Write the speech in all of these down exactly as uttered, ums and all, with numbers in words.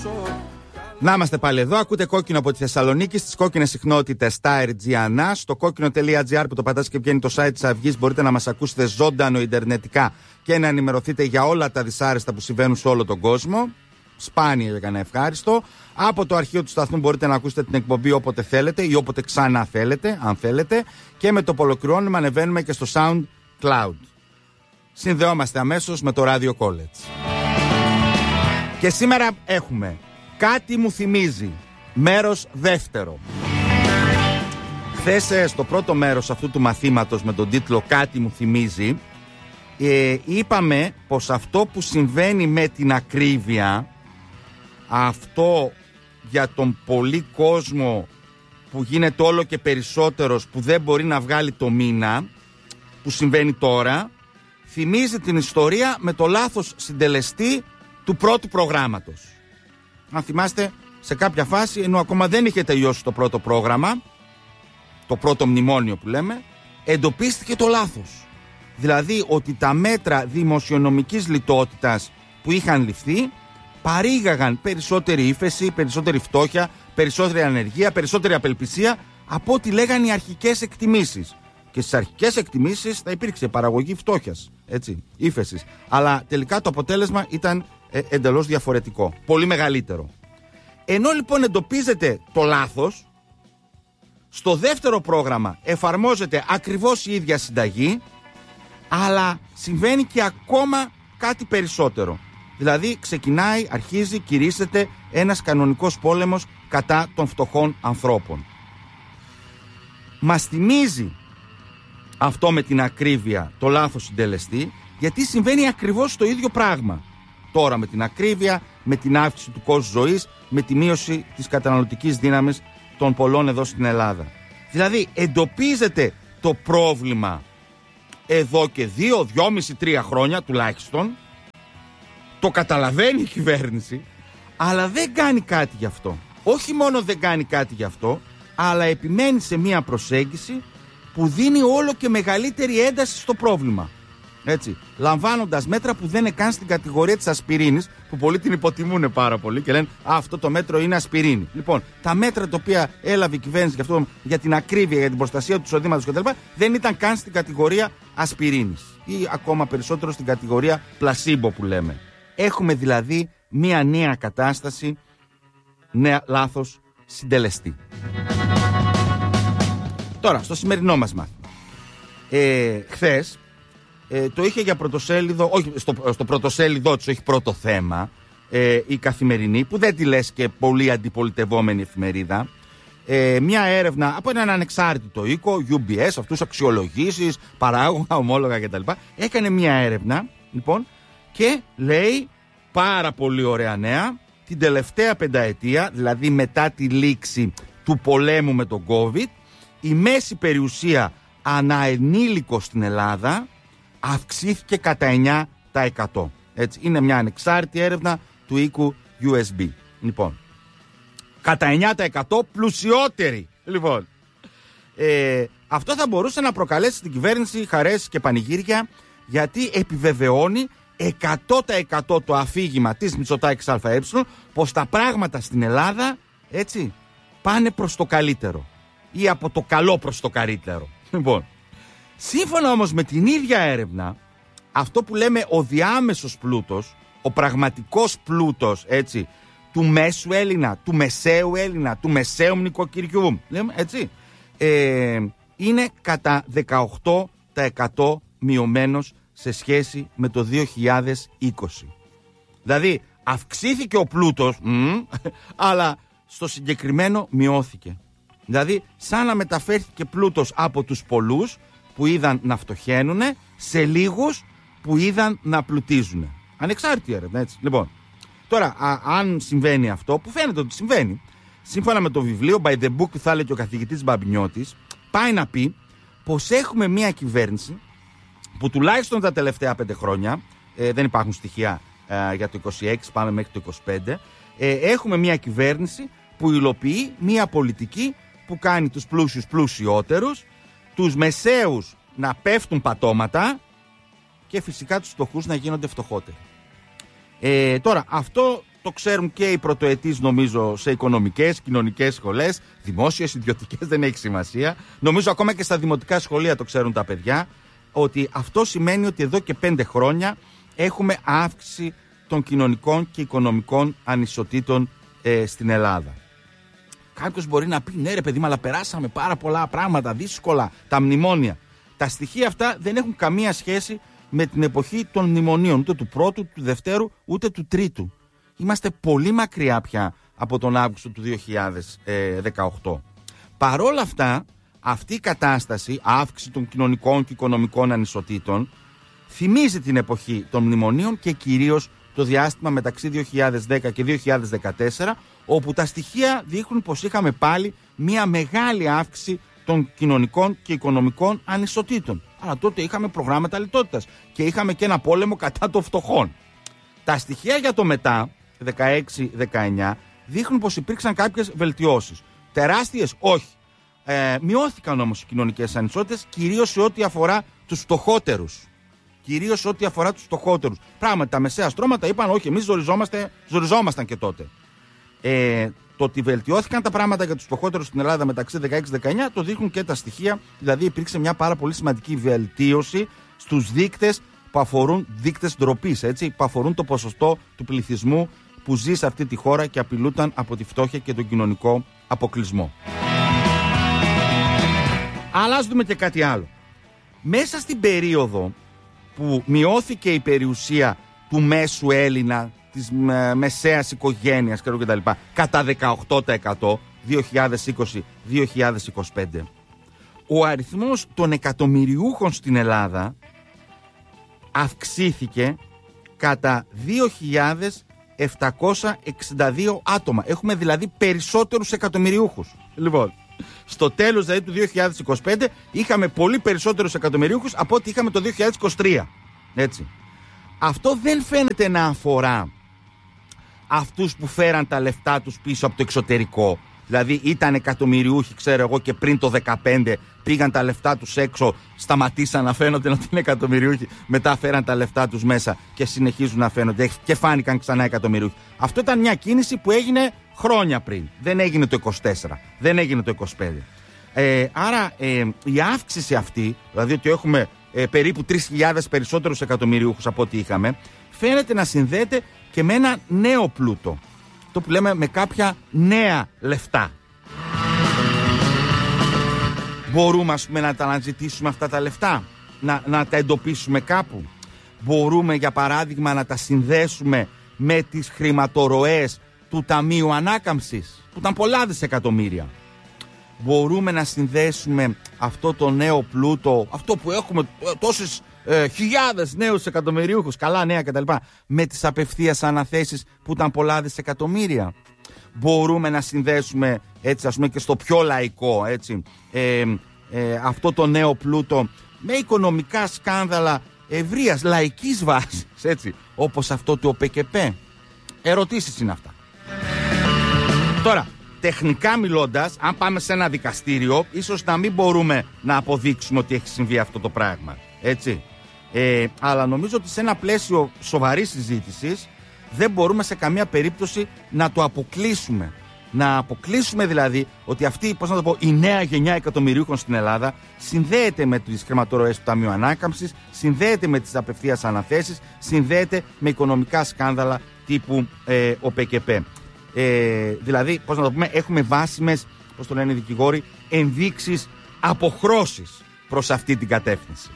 Να είμαστε πάλι εδώ. Ακούτε κόκκινο από τη Θεσσαλονίκη στις κόκκινες συχνότητες στα Airgiana. Στο κόκκινο τελεία τζι άρ που το πατάς και βγαίνει το site της Αυγής, μπορείτε να μας ακούσετε ζωντανό ιντερνετικά και να ενημερωθείτε για όλα τα δυσάρεστα που συμβαίνουν σε όλο τον κόσμο. Σπάνια για κανένα ευχάριστο. Από το αρχείο του σταθμού μπορείτε να ακούσετε την εκπομπή όποτε θέλετε ή όποτε ξανά θέλετε, αν θέλετε. Και με το που ολοκληρώνουμε ανεβαίνουμε και στο SoundCloud. Συνδεόμαστε αμέσως με το Radio College. Και σήμερα έχουμε Κάτι μου θυμίζει, μέρος δεύτερο. Χθες στο πρώτο μέρος αυτού του μαθήματος με τον τίτλο Κάτι μου θυμίζει, ε, είπαμε πως αυτό που συμβαίνει με την ακρίβεια, αυτό για τον πολύ κόσμο που γίνεται όλο και περισσότερος, που δεν μπορεί να βγάλει το μήνα, που συμβαίνει τώρα, θυμίζει την ιστορία με το λάθος συντελεστή του πρώτου προγράμματος. Αν θυμάστε, σε κάποια φάση, ενώ ακόμα δεν είχε τελειώσει το πρώτο πρόγραμμα, το πρώτο μνημόνιο που λέμε, εντοπίστηκε το λάθος. Δηλαδή ότι τα μέτρα δημοσιονομικής λιτότητας που είχαν ληφθεί παρήγαγαν περισσότερη ύφεση, περισσότερη φτώχεια, περισσότερη ανεργία, περισσότερη απελπισία από ό,τι λέγανε οι αρχικές εκτιμήσεις. Και στις αρχικές εκτιμήσεις θα υπήρξε παραγωγή φτώχειας, έτσι, ύφεσης. Αλλά τελικά το αποτέλεσμα ήταν ε, εντελώς διαφορετικό, πολύ μεγαλύτερο. Ενώ λοιπόν εντοπίζεται το λάθος, στο δεύτερο πρόγραμμα εφαρμόζεται ακριβώς η ίδια συνταγή, αλλά συμβαίνει και ακόμα κάτι περισσότερο. Δηλαδή ξεκινάει, αρχίζει, κηρύσσεται ένας κανονικός πόλεμος κατά των φτωχών ανθρώπων. Μας θυμίζει αυτό με την ακρίβεια το λάθος συντελεστή, γιατί συμβαίνει ακριβώς το ίδιο πράγμα. Τώρα με την ακρίβεια, με την αύξηση του κόστους ζωής, με τη μείωση της καταναλωτικής δύναμης των πολλών εδώ στην Ελλάδα. Δηλαδή εντοπίζεται το πρόβλημα εδώ και δύο, δυόμιση, τρία χρόνια τουλάχιστον, το καταλαβαίνει η κυβέρνηση, αλλά δεν κάνει κάτι γι' αυτό. Όχι μόνο δεν κάνει κάτι γι' αυτό, αλλά επιμένει σε μια προσέγγιση που δίνει όλο και μεγαλύτερη ένταση στο πρόβλημα. Έτσι, λαμβάνοντας μέτρα που δεν είναι καν στην κατηγορία της ασπιρίνης, που πολλοί την υποτιμούν πάρα πολύ και λένε Α, αυτό το μέτρο είναι ασπιρίνη. Λοιπόν, τα μέτρα τα οποία έλαβε η κυβέρνηση για, αυτό, για την ακρίβεια, για την προστασία του εισοδήματος κτλ. Δεν ήταν καν στην κατηγορία ασπιρίνης. Ή ακόμα περισσότερο στην κατηγορία πλασίμπο που λέμε. Έχουμε δηλαδή μία νέα κατάσταση, νέα λάθος συντελεστή. Τώρα, στο σημερινό μας μάθημα. Ε, χθες ε, το είχε για πρωτοσέλιδο, όχι στο, στο πρωτοσέλιδό της, όχι πρώτο θέμα, ε, η Καθημερινή, που δεν τη λες και πολύ αντιπολιτευόμενη εφημερίδα. Ε, μια έρευνα από έναν ανεξάρτητο οίκο, γιου μπι ες, αυτούς αξιολογήσεις, παράγωγα, ομόλογα κτλ. Έκανε μια έρευνα, λοιπόν, και λέει πάρα πολύ ωραία νέα. Την τελευταία πενταετία, δηλαδή μετά τη λήξη του πολέμου με τον COVID, η μέση περιουσία αναενήλικο στην Ελλάδα αυξήθηκε κατά εννιά τοις εκατό. Έτσι, είναι μια ανεξάρτητη έρευνα του οίκου γιου ες μπι. Λοιπόν, κατά εννιά τοις εκατό πλουσιότεροι. Λοιπόν, ε, αυτό θα μπορούσε να προκαλέσει στην κυβέρνηση χαρές και πανηγύρια, γιατί επιβεβαιώνει εκατό τοις εκατό το αφήγημα της Μητσοτάκης ΑΕ πως τα πράγματα στην Ελλάδα, έτσι, πάνε προς το καλύτερο ή από το καλό προς το καλύτερο. Λοιπόν, σύμφωνα όμως με την ίδια έρευνα, αυτό που λέμε ο διάμεσος πλούτος, ο πραγματικός πλούτος, έτσι, του μέσου Έλληνα, του μεσαίου Έλληνα, του μεσαίου νοικοκυριού, λέμε, έτσι, ε, είναι κατά δεκαοκτώ τοις εκατό μειωμένος σε σχέση με το δύο χιλιάδες είκοσι. Δηλαδή αυξήθηκε ο πλούτος, μ, αλλά στο συγκεκριμένο μειώθηκε. Δηλαδή σαν να μεταφέρθηκε πλούτος από τους πολλούς που είδαν να φτωχαίνουν σε λίγους που είδαν να πλουτίζουν. Ανεξάρτητη έρευνα, έτσι. Λοιπόν, τώρα α, αν συμβαίνει αυτό, που φαίνεται ότι συμβαίνει, σύμφωνα με το βιβλίο By the Book, θα λέει και ο καθηγητής Μπαμπινιώτης, πάει να πει πως έχουμε μια κυβέρνηση που τουλάχιστον τα τελευταία πέντε χρόνια, ε, δεν υπάρχουν στοιχεία ε, για το είκοσι έξι, πάμε μέχρι το είκοσι πέντε, ε, έχουμε μια κυβέρνηση που υλοποιεί μια πολιτική που κάνει τους πλούσιους πλουσιότερους, τους μεσαίους να πέφτουν πατώματα και φυσικά τους φτωχούς να γίνονται φτωχότεροι. Ε, τώρα, αυτό το ξέρουν και οι πρωτοετής, νομίζω, σε οικονομικές, κοινωνικές σχολές, δημόσιες, ιδιωτικές, δεν έχει σημασία. Νομίζω ακόμα και στα δημοτικά σχολεία το ξέρουν τα παιδιά, ότι αυτό σημαίνει ότι εδώ και πέντε χρόνια έχουμε αύξηση των κοινωνικών και οικονομικών ανισοτήτων ε, στην Ελλάδα. Κάποιος μπορεί να πει, ναι ρε παιδί μου, αλλά περάσαμε πάρα πολλά πράγματα δύσκολα, τα μνημόνια. Τα στοιχεία αυτά δεν έχουν καμία σχέση με την εποχή των μνημονίων, ούτε του πρώτου, του δευτέρου, ούτε του τρίτου. Είμαστε πολύ μακριά πια από τον Αύγουστο του δύο χιλιάδες δεκαοκτώ. Παρόλα αυτά, αυτή η κατάσταση, αύξηση των κοινωνικών και οικονομικών ανισοτήτων, θυμίζει την εποχή των μνημονίων και κυρίως το διάστημα μεταξύ δύο χιλιάδες δέκα και δύο χιλιάδες δεκατέσσερα, όπου τα στοιχεία δείχνουν πως είχαμε πάλι μια μεγάλη αύξηση των κοινωνικών και οικονομικών ανισοτήτων. Αλλά τότε είχαμε προγράμματα λιτότητας και είχαμε και ένα πόλεμο κατά των φτωχών. Τα στοιχεία για το μετά, δεκαέξι δεκαεννιά, δείχνουν πως υπήρξαν κάποιες βελτιώσεις. Τεράστιες, όχι. Ε, μειώθηκαν όμως οι κοινωνικές ανισότητες, κυρίως σε ό,τι αφορά τους φτωχότερους. Κυρίως ό,τι αφορά τους φτωχότερους. Πράγματι, τα μεσαία στρώματα είπαν, όχι, εμείς ζοριζόμασταν και τότε. Ε, το ότι βελτιώθηκαν τα πράγματα για τους φτωχότερους στην Ελλάδα μεταξύ δεκαέξι δεκαεννιά το δείχνουν και τα στοιχεία. Δηλαδή, υπήρξε μια πάρα πολύ σημαντική βελτίωση στους δείκτες που αφορούν, δείκτες ντροπής, έτσι, που αφορούν το ποσοστό του πληθυσμού που ζει σε αυτή τη χώρα και απειλούταν από τη φτώχεια και τον κοινωνικό αποκλεισμό. Αλλά ας δούμε και κάτι άλλο. Μέσα στην περίοδο που μειώθηκε η περιουσία του μέσου Έλληνα, της με, μεσαίας οικογένειας κτλ. Κατά δεκαοκτώ τοις εκατό δύο χιλιάδες είκοσι με δύο χιλιάδες είκοσι πέντε, ο αριθμός των εκατομμυριούχων στην Ελλάδα αυξήθηκε κατά δύο χιλιάδες επτακόσια εξήντα δύο άτομα. Έχουμε δηλαδή περισσότερους εκατομμυριούχους. Λοιπόν, στο τέλος δηλαδή του δύο χιλιάδες είκοσι πέντε είχαμε πολύ περισσότερους εκατομμυριούχους από ό,τι είχαμε το δύο χιλιάδες είκοσι τρία. Έτσι. Αυτό δεν φαίνεται να αφορά αυτούς που φέραν τα λεφτά τους πίσω από το εξωτερικό. Δηλαδή ήταν εκατομμυριούχοι, ξέρω εγώ, και πριν το δεκαπέντε πήγαν τα λεφτά τους έξω, σταματήσαν να φαίνονται ότι είναι εκατομμυριούχοι, μετά φέραν τα λεφτά τους μέσα και συνεχίζουν να φαίνονται και φάνηκαν ξανά εκατομμυριούχοι. Αυτό ήταν μια κίνηση που έγινε χρόνια πριν. Δεν έγινε το είκοσι τέσσερα, δεν έγινε το είκοσι πέντε. Ε, άρα ε, η αύξηση αυτή, δηλαδή ότι έχουμε ε, περίπου τρεις χιλιάδες περισσότερους εκατομμυριούχους από ό,τι είχαμε, φαίνεται να συνδέεται και με ένα νέο πλούτο. Το που λέμε με κάποια νέα λεφτά. Μπορούμε, ας πούμε, να τα αναζητήσουμε αυτά τα λεφτά, να, να τα εντοπίσουμε κάπου. Μπορούμε, για παράδειγμα, να τα συνδέσουμε με τις χρηματορροές του Ταμείου Ανάκαμψης, που ήταν πολλά δισεκατομμύρια. Μπορούμε να συνδέσουμε αυτό το νέο πλούτο, αυτό που έχουμε τόσες ε, χιλιάδες νέους εκατομμυριούχους, καλά νέα κτλ., με τις απευθείας αναθέσεις που ήταν πολλά δισεκατομμύρια. Μπορούμε να συνδέσουμε, έτσι, ας πούμε, και στο πιο λαϊκό, έτσι, ε, ε, αυτό το νέο πλούτο με οικονομικά σκάνδαλα ευρείας λαϊκής βάσης, έτσι, όπως αυτό του ΟΠΕΚΕΠΕ. Ερωτήσεις είναι αυτά. Τώρα, τεχνικά μιλώντας, αν πάμε σε ένα δικαστήριο, ίσως να μην μπορούμε να αποδείξουμε ότι έχει συμβεί αυτό το πράγμα. Έτσι. Ε, αλλά νομίζω ότι σε ένα πλαίσιο σοβαρής συζήτησης δεν μπορούμε σε καμία περίπτωση να το αποκλείσουμε. Να αποκλείσουμε δηλαδή ότι αυτή, πώς να το πω, η νέα γενιά εκατομμυριούχων στην Ελλάδα συνδέεται με τις χρηματορροές του Ταμείου Ανάκαμψης, συνδέεται με τις απευθείας αναθέσεις, συνδέεται με οικονομικά σκάνδαλα τύπου ε, ΟΠΕΚΕΠΕ. Ε, δηλαδή, πώς να το πούμε, έχουμε βάσιμες, πώς το λένε οι δικηγόροι, ενδείξεις αποχρώσεις προς αυτή την κατεύθυνση.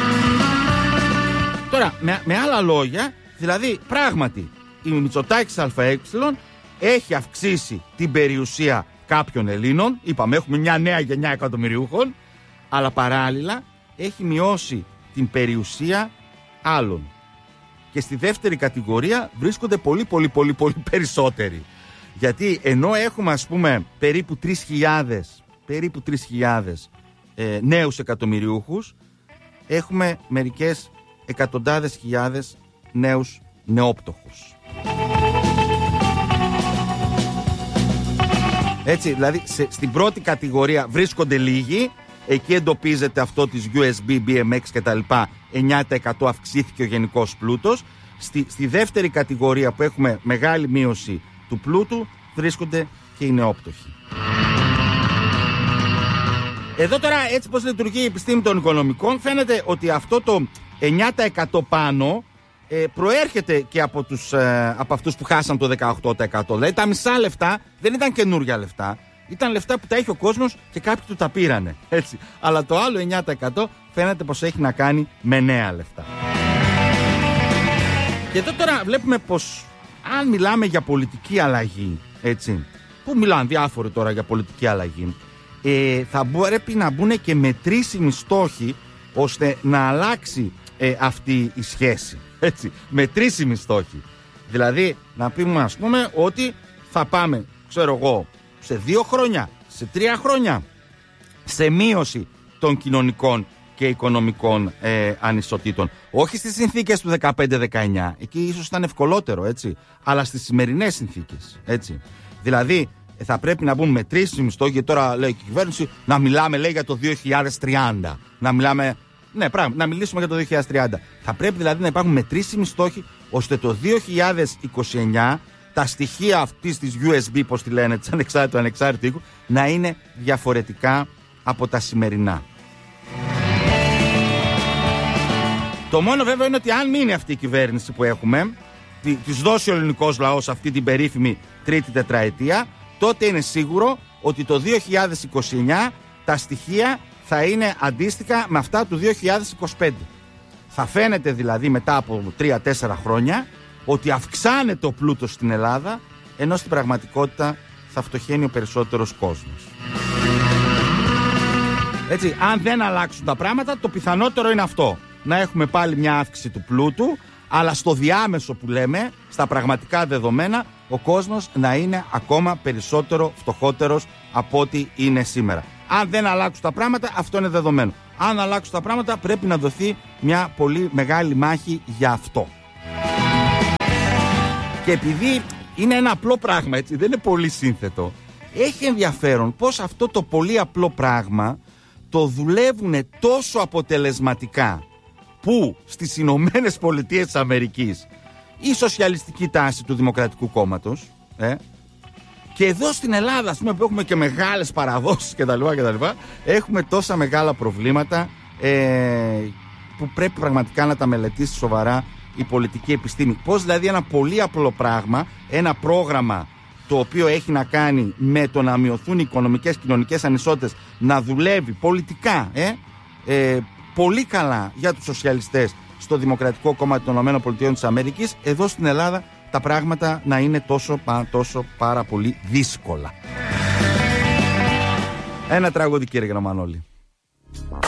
Τώρα, με, με άλλα λόγια, δηλαδή, πράγματι, η Μητσοτάκης ΑΕ έχει αυξήσει την περιουσία κάποιων Ελλήνων, είπαμε, έχουμε μια νέα γενιά εκατομμυριούχων, αλλά παράλληλα έχει μειώσει την περιουσία άλλων. Και στη δεύτερη κατηγορία βρίσκονται πολύ πολύ πολύ πολύ περισσότεροι. Γιατί ενώ έχουμε, ας πούμε, περίπου τρεις χιλιάδες, περίπου τρεις χιλιάδες ε, νέους εκατομμυριούχους, έχουμε μερικές εκατοντάδες χιλιάδες νέους νεόπτωχους. Έτσι, δηλαδή σε, στην πρώτη κατηγορία βρίσκονται λίγοι, εκεί εντοπίζεται αυτό της γιου ες μπι, μπι εμ εξ κτλ. εννιά τοις εκατό αυξήθηκε ο γενικός πλούτος. Στη, στη δεύτερη κατηγορία που έχουμε μεγάλη μείωση του πλούτου βρίσκονται και οι νεόπτωχοι. Εδώ τώρα, έτσι πως λειτουργεί η επιστήμη των οικονομικών, φαίνεται ότι αυτό το εννιά τοις εκατό πάνω ε, προέρχεται και από, τους, ε, από αυτούς που χάσαν το δεκαοκτώ τοις εκατό. Δηλαδή τα μισά λεφτά δεν ήταν καινούρια λεφτά. Ήταν λεφτά που τα έχει ο κόσμος και κάποιοι του τα πήρανε. Έτσι. Αλλά το άλλο εννιά τοις εκατό φαίνεται πως έχει να κάνει με νέα λεφτά. Και εδώ τώρα βλέπουμε πως αν μιλάμε για πολιτική αλλαγή, έτσι, που μιλάνε διάφοροι τώρα για πολιτική αλλαγή, ε, θα πρέπει να μπουν και μετρήσιμοι στόχοι ώστε να αλλάξει ε, αυτή η σχέση. Έτσι, μετρήσιμοι στόχοι. Δηλαδή να πούμε, ας πούμε, ότι θα πάμε, ξέρω εγώ, σε δύο χρόνια, σε τρία χρόνια, σε μείωση των κοινωνικών και οικονομικών ε, ανισοτήτων. Όχι στις συνθήκες του δεκαπέντε δεκαεννιά, εκεί ίσως ήταν ευκολότερο, έτσι, αλλά στις σημερινές συνθήκες, έτσι. Δηλαδή θα πρέπει να μπουν μετρήσιμοι στόχοι, γιατί τώρα λέει και η κυβέρνηση να μιλάμε, λέει, για το δύο χιλιάδες τριάντα. Να μιλάμε, ναι, πράγμα, να μιλήσουμε για το δύο χιλιάδες τριάντα. Θα πρέπει δηλαδή να υπάρχουν μετρήσιμοι στόχοι, ώστε το δύο χιλιάδες είκοσι εννιά τα στοιχεία αυτής της γιου ες μπι, πώς τη λένε, της ανεξάρτητου ανεξάρτητου οίκου, να είναι διαφορετικά από τα σημερινά. Το μόνο βέβαια είναι ότι αν μείνει αυτή η κυβέρνηση που έχουμε, της δώσει ο ελληνικός λαός αυτή την περίφημη τρίτη τετραετία, τότε είναι σίγουρο ότι το δύο χιλιάδες είκοσι εννιά τα στοιχεία θα είναι αντίστοιχα με αυτά του δύο χιλιάδες είκοσι πέντε. Θα φαίνεται δηλαδή μετά από τρία τέσσερα χρόνια ότι αυξάνεται ο πλούτος στην Ελλάδα, ενώ στην πραγματικότητα θα φτωχαίνει ο περισσότερος κόσμος. Έτσι, αν δεν αλλάξουν τα πράγματα, το πιθανότερο είναι αυτό. Να έχουμε πάλι μια αύξηση του πλούτου, αλλά στο διάμεσο που λέμε, στα πραγματικά δεδομένα, ο κόσμος να είναι ακόμα περισσότερο φτωχότερος από ό,τι είναι σήμερα. Αν δεν αλλάξουν τα πράγματα, αυτό είναι δεδομένο. Αν αλλάξουν τα πράγματα, πρέπει να δοθεί μια πολύ μεγάλη μάχη για αυτό. Και επειδή είναι ένα απλό πράγμα, έτσι, δεν είναι πολύ σύνθετο, έχει ενδιαφέρον πως αυτό το πολύ απλό πράγμα το δουλεύουν τόσο αποτελεσματικά που στις Ηνωμένες Πολιτείες της Αμερικής η σοσιαλιστική τάση του Δημοκρατικού Κόμματος, ε, και εδώ στην Ελλάδα, ας πούμε, που έχουμε και μεγάλες παραδόσεις κτλ, κτλ, έχουμε τόσα μεγάλα προβλήματα ε, που πρέπει πραγματικά να τα μελετήσει σοβαρά η πολιτική επιστήμη. Πώς δηλαδή ένα πολύ απλό πράγμα, ένα πρόγραμμα το οποίο έχει να κάνει με το να μειωθούν οι οικονομικές και κοινωνικές ανισότητες, να δουλεύει πολιτικά ε, ε, πολύ καλά για τους σοσιαλιστές στο Δημοκρατικό Κόμμα των ΗΠΑ της Αμερικής, εδώ στην Ελλάδα τα πράγματα να είναι τόσο, τόσο πάρα πολύ δύσκολα. Ένα τραγούδι, κύριε Γραμμανόλη.